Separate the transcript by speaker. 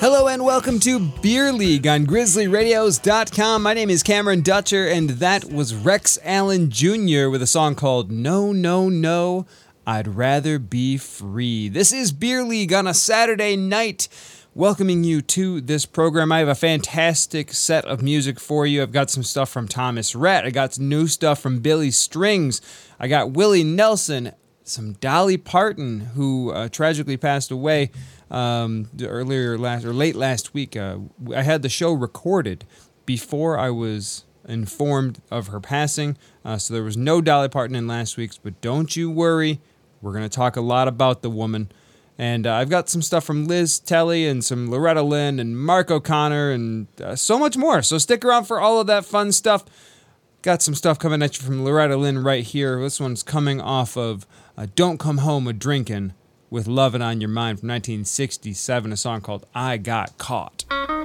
Speaker 1: Hello and welcome to Beer League on GrizzlyRadios.com. My name is Cameron Dutcher, and that was Rex Allen Jr. with a song called No, No, No, I'd Rather Be Free. This is Beer League on a Saturday night, welcoming you to this program. I have a fantastic set of music for you. I've got some stuff from Thomas Rhett. I got some new stuff from Billy Strings. I got Willie Nelson, some Dolly Parton, who tragically passed away late last week. I had the show recorded before I was informed of her passing, so there was no Dolly Parton in last week's, but don't you worry, we're going to talk a lot about the woman. And I've got some stuff from Liz Telly and some Loretta Lynn and Mark O'Connor and so much more, so stick around for all of that fun stuff. Got some stuff coming at you from Loretta Lynn right here. This one's coming off of Don't Come Home A-Drinkin' with Lovin' on Your Mind from 1967, a song called I Got Caught.